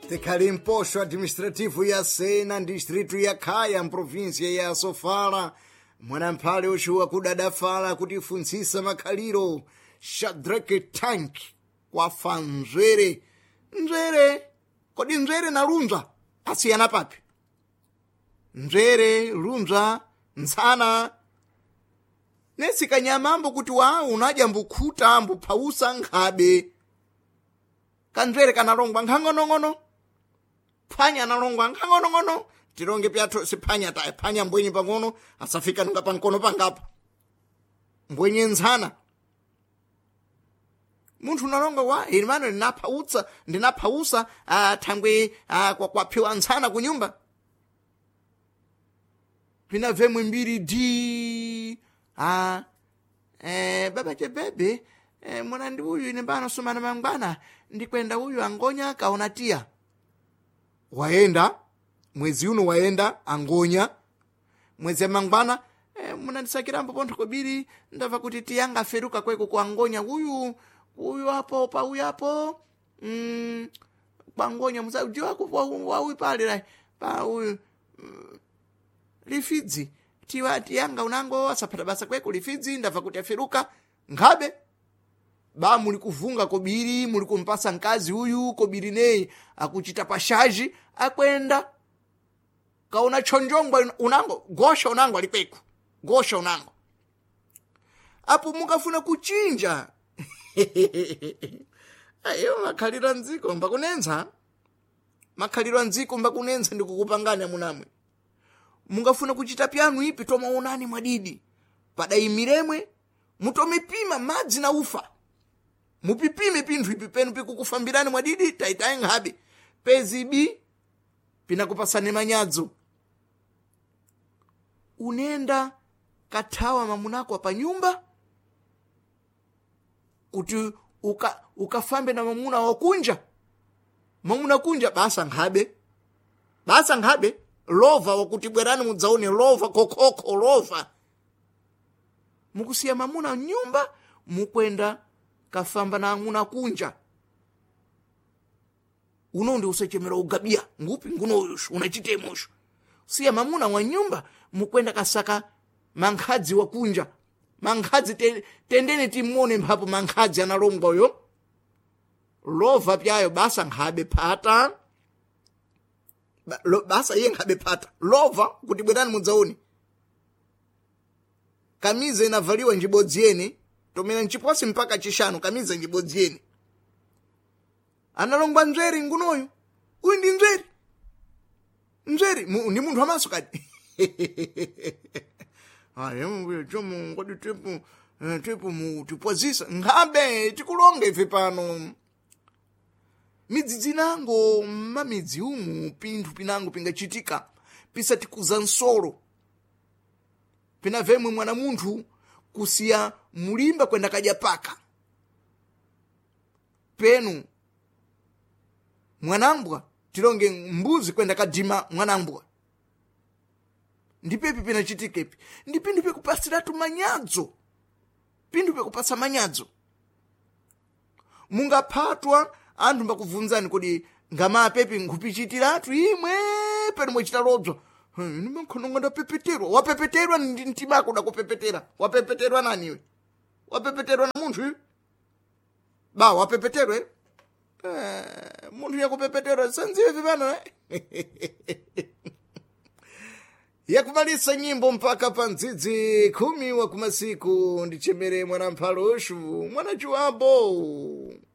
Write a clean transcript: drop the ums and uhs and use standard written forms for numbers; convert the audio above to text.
Tikhali mposho administrativo ya Sena distritu ya Kaya mprovinsia ya Sofala mwanamphale uchuwa kudadafala kutifuntsisa makhaliro Shadrake Tank kwafa nzwere kodi nzwere na lunza asiyana papi? Nzwere lunza ntsana nesikanyamambo kuti wa unaja mbukhuta mbuphausa nkhabe kanzwere kanalongwa nkhangonongono phwanya analongwa nkhangonongono tilonge pyathu siphwanya taye phwanya mbwenye pang'ono asafika nunga pankono pangapa mbwenye ntsana munthu unalonga wa ilimano ndinaphausa thangwe kwaphiwa ntsana kunyumba pinavemwe mbiri di baba chebebe mwana ndi uyu ine mbano sumana mangwana ndikwenda uyu angonya kaona tia waenda mwezi uno waenda angonya mwezi mangwana munandisakirambo pontho kobiri ndava kuti tiyanga feruka kweko kwa angonya uyu hapo pa uyu hapo pangonya muzauji wako wawi pale pa uyu lifidzi tiyanga unango asapata basa kweko lifidzi ndava kuti aferuka nkhabe ba muli kuvunga kobiri muli kumpasa nkazi uyu kobiri nei akuchita pashaji akwenda kaona chonjongwa unango gosha unango alipeku gosha unango apo mukafuna kuchinja ayo makhaliro nziko mbakunenza ndikukupanganya munamwe mungafuna kuchita pyanu ipi tomaonani mwadidi padaimiremwe mutomipima madzi na ufa mupipime pinthu ipi penu pikukufambirani mwadidi taitaye nkhabe pezibi pinakupasane manyadzo unenda kathawa mamunako pa nyumba kuti ukafambe na mamuna wakunja mamuna kunja basa nkhabe lova wakuti bwerani mudzaone lova kokoko lova mukusiya mamuna nyumba mukwenda kafamba na amuna kunja uno ndi usechemera ugabia ngupi nguno uyushu unachitemushu siya mamuna wa nyumba mukwenda kasaka mankhadzi wa kunja mankhadzi tendeni timone mphapo mankhadzi analongwa yo lova pyayo basa nkhabe phata basa iye nkhabe phata lova kuti bwerani mudzaone kamize inavaliwa njibodzi yene tomera nchiposi mpaka chishanu kamize njibodzi yene analongwa nzweri ngunoyo uyu ndi nzweri ndi munthu amaso kadi ayo chomo ngodi tipu mutipwazisa nkhabe tikulonge ife pano midzi nango mamidzi umu pinthu pinango pingachitika pisati kuza nsolo pinavemwe mwana munthu kusiya mulimba kwenda kadya paka penu mwanambwa tilonge mbuzi kwenda kadima mwanambwa ndipepi pinachitikepi ndi pindu pekupasiratu manyadzo pindu pekupasa manyadzo mungaphatwa anthu mbakuvunzani kuti ngamapepi nkhupichitiratu imwe penu mwechita lodzwa nimankhononga ndapepeterwa wapepeterwa ndi ntimako dakupepetera wapepeterwa naniwe wapepeterwa na munthu iwe ba wapepeterwa munthu yakupepeterwa sanziwe vipano yakumalisa nyimbo mpaka pa ndzidzi 10 wa kumasiku ndichemere mwana mphaloshu mwana chiwambo